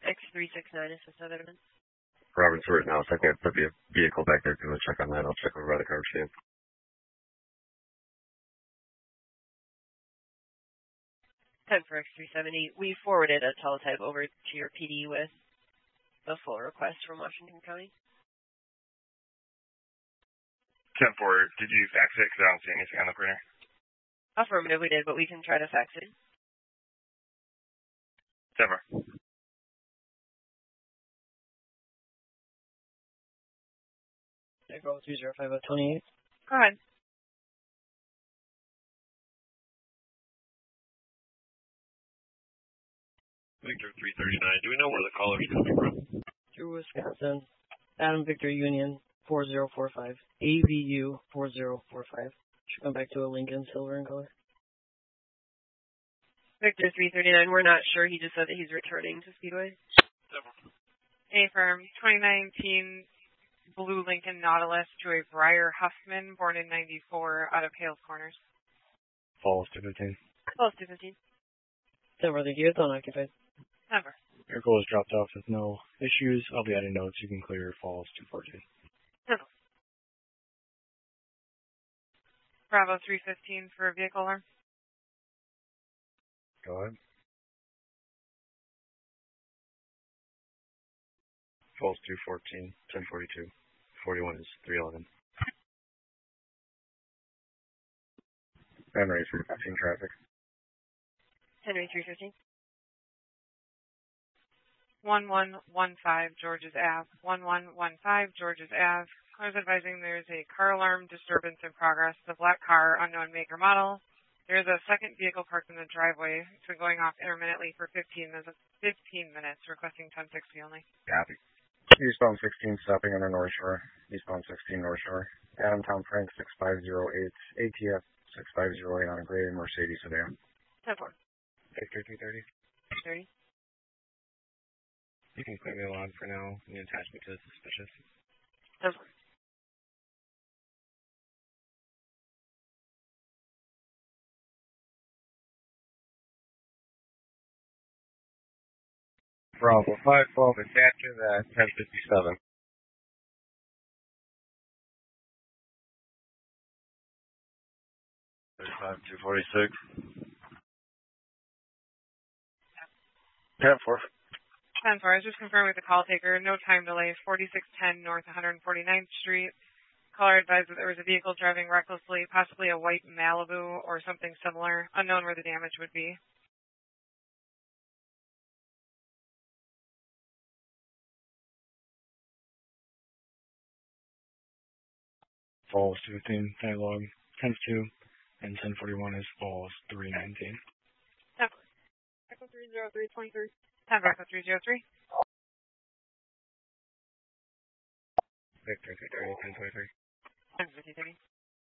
X369 is this other one. Robert's written out, so I can't put the vehicle back there. Go check on that. I'll check over by the car stand. 10 for X370. We forwarded a teletype over to your PD with the full request from Washington County. 10-4, did you fax it? Because I don't see anything on the printer. Affirmative, we did, but we can try to fax it. 10-4. Echo 305028. Go ahead. Victor 339, do we know where the caller's coming from? Through Wisconsin. Adam Victor Union 4045. AVU 4045. Should come back to a Lincoln silver in color. Victor 339, we're not sure. He just said that he's returning to Speedway. A-firm, 2019 Blue Lincoln Nautilus to a Briar Huffman, born in 94, out of Hales Corners. Falls 215. Falls 215. Silver, thank you. It's unoccupied. Never. Vehicle was dropped off with no issues. I'll be adding notes. You can clear Falls 214. Never. Bravo 315 for vehicle alarm. Go ahead. Falls 214, 1042. 41 is 311. Henry 315 traffic. Henry 315. 1115 Georges Ave. 1115 Georges Ave. I was advising there's a car alarm disturbance in progress. The black car, unknown make or model. There's a second vehicle parked in the driveway. It's been going off intermittently for 15 minutes, requesting 1060 only. Copy. Eastbound 16 stopping on the North Shore. Eastbound 16 North Shore. Adam Tom Frank 6508. ATF 6508 on a gray Mercedes sedan. 10-4. Victor 230. 30. You can clear me log for now. The attachment to suspicious. 10-4. Bravo 512 attaching at 1057. 246. 10-4. 10-4, I was just confirming with the call taker. No time delay. 4610 North 149th Street. Caller advised that there was a vehicle driving recklessly, possibly a white Malibu or something similar. Unknown where the damage would be. Falls 215, tag log 10-2, and 1041 is Falls 319. 10-4. Echo 30323. 10-4, Echo 303. Victor 230, 1023. 10-53.